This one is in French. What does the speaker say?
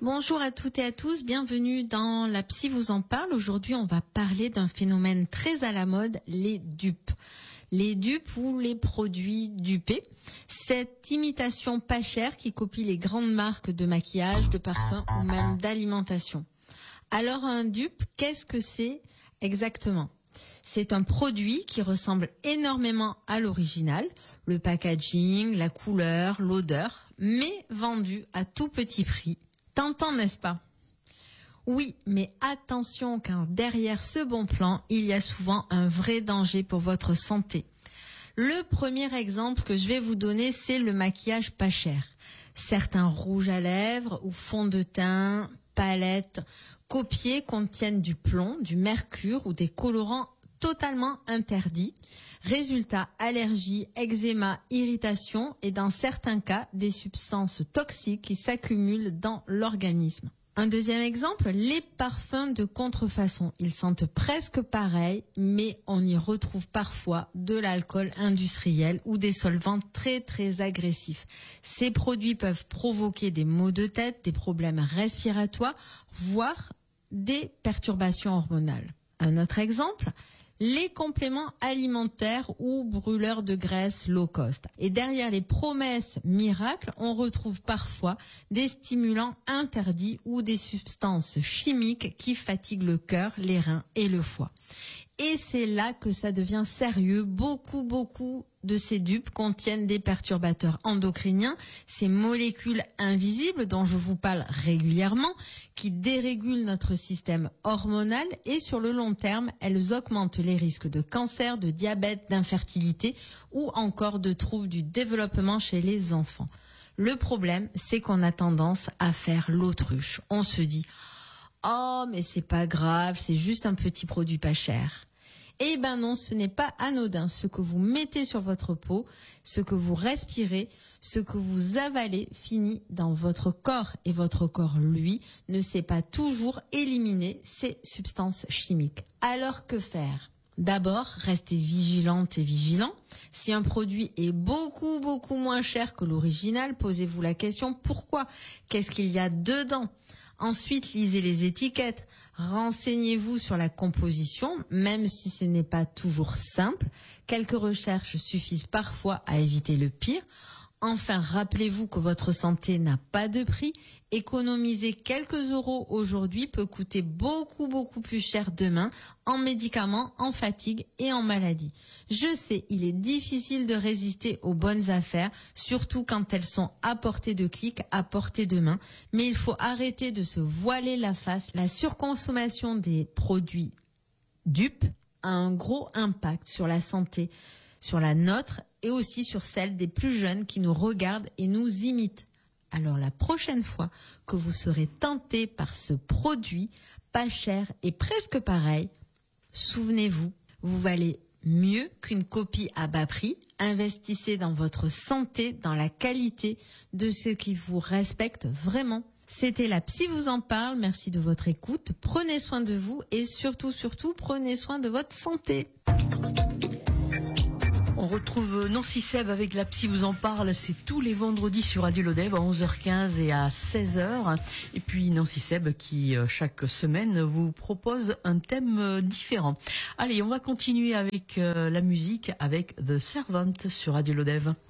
Bonjour à toutes et à tous, bienvenue dans La Psy vous en parle. Aujourd'hui, on va parler d'un phénomène très à la mode, les dupes. Les dupes ou les produits dupés. Cette imitation pas chère qui copie les grandes marques de maquillage, de parfum ou même d'alimentation. Alors un dupe, qu'est-ce que c'est exactement ? C'est un produit qui ressemble énormément à l'original, le packaging, la couleur, l'odeur, mais vendu à tout petit prix. Tentant, n'est-ce pas ? Oui, mais attention car derrière ce bon plan, il y a souvent un vrai danger pour votre santé. Le premier exemple que je vais vous donner, c'est le maquillage pas cher. Certains rouges à lèvres ou fonds de teint, palettes, copiés contiennent du plomb, du mercure ou des colorants totalement interdits. Résultat, allergie, eczéma, irritation et dans certains cas, des substances toxiques qui s'accumulent dans l'organisme. Un deuxième exemple, les parfums de contrefaçon. Ils sentent presque pareil, mais on y retrouve parfois de l'alcool industriel ou des solvants très très agressifs. Ces produits peuvent provoquer des maux de tête, des problèmes respiratoires, voire des perturbations hormonales. Un autre exemple, les compléments alimentaires ou brûleurs de graisse low cost. Et derrière les promesses miracles, on retrouve parfois des stimulants interdits ou des substances chimiques qui fatiguent le cœur, les reins et le foie. Et c'est là que ça devient sérieux. Beaucoup de ces dupes contiennent des perturbateurs endocriniens, ces molécules invisibles dont je vous parle régulièrement, qui dérégulent notre système hormonal et sur le long terme, elles augmentent les risques de cancer, de diabète, d'infertilité ou encore de troubles du développement chez les enfants. Le problème, c'est qu'on a tendance à faire l'autruche. On se dit « Oh, mais c'est pas grave, c'est juste un petit produit pas cher. » Eh ben non, ce n'est pas anodin. Ce que vous mettez sur votre peau, ce que vous respirez, ce que vous avalez finit dans votre corps. Et votre corps, lui, ne sait pas toujours éliminer ces substances chimiques. Alors que faire ? D'abord, restez vigilante et vigilant. Si un produit est beaucoup moins cher que l'original, posez-vous la question pourquoi ? Qu'est-ce qu'il y a dedans ? Ensuite, lisez les étiquettes, renseignez-vous sur la composition, même si ce n'est pas toujours simple. Quelques recherches suffisent parfois à éviter le pire. Enfin, rappelez-vous que votre santé n'a pas de prix. Économiser quelques euros aujourd'hui peut coûter beaucoup plus cher demain en médicaments, en fatigue et en maladie. Je sais, il est difficile de résister aux bonnes affaires, surtout quand elles sont à portée de clic, à portée de main. Mais il faut arrêter de se voiler la face. La surconsommation des produits dupes a un gros impact sur la santé, sur la nôtre et aussi sur celle des plus jeunes qui nous regardent et nous imitent. Alors la prochaine fois que vous serez tenté par ce produit pas cher et presque pareil, souvenez-vous, vous valez mieux qu'une copie à bas prix. Investissez dans votre santé, dans la qualité de ce qui vous respecte vraiment. C'était La Psy vous en parle. Merci de votre écoute. Prenez soin de vous et surtout, prenez soin de votre santé. On retrouve Nancy Seb avec La Psy vous en parle, c'est tous les vendredis sur Radio Lodève à 11h15 et à 16h. Et puis Nancy Seb qui chaque semaine vous propose un thème différent. Allez, on va continuer avec la musique avec The Servant sur Radio Lodève.